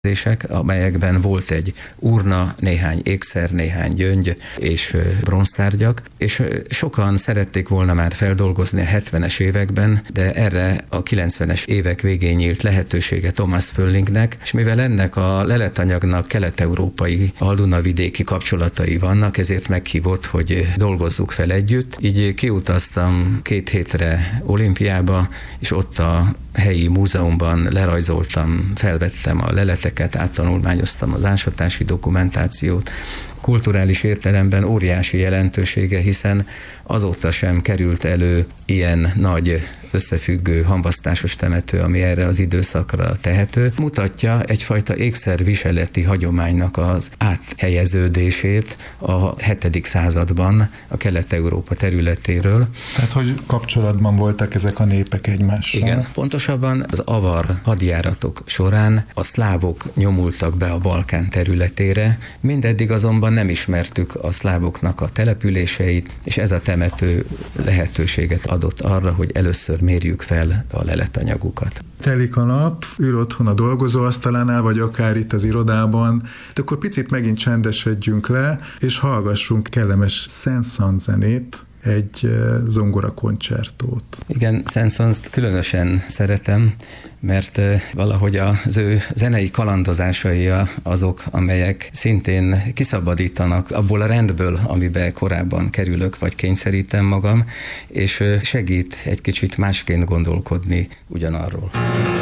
amelyekben volt egy urna, néhány ékszer, néhány gyöngy és bronztárgyak, és sokan szerették volna már feldolgozni a 70-es években, de erre a 90-es évek végén nyílt lehetősége Thomas Föllingnek, és mivel ennek a leletanyagnak kelet-európai aldunavidéki kapcsolatai vannak, ezért meghívott, hogy dolgozzuk fel együtt. Így kiutaztam 2 hétre Olimpiába, és ott a helyi múzeumban lerajzoltam, felvettem a leleteket, áttanulmányoztam az ásatási dokumentációt. Kulturális értelemben óriási jelentősége, hiszen azóta sem került elő ilyen nagy összefüggő hamvasztásos temető, ami erre az időszakra tehető. Mutatja egyfajta ékszerviseleti hagyománynak az áthelyeződését a 7. században a Kelet-Európa területéről. Tehát, hogy kapcsolatban voltak ezek a népek egymással? Igen, pontosabban az avar hadjáratok során a szlávok nyomultak be a Balkán területére, mindeddig azonban nem ismertük a szlávoknak a településeit, és ez a temető lehetőséget adott arra, hogy először mérjük fel a leletanyagukat. Telik a nap, ül otthon a dolgozóasztalánál, vagy akár itt az irodában, de akkor picit megint csendesedjünk le, és hallgassunk kellemes Saint-Saëns zenét, egy zongorakoncertót. Igen, Saint-Saënst különösen szeretem, mert valahogy az ő zenei kalandozásai azok, amelyek szintén kiszabadítanak abból a rendből, amiben korábban kerülök, vagy kényszerítem magam, és segít egy kicsit másként gondolkodni ugyanarról.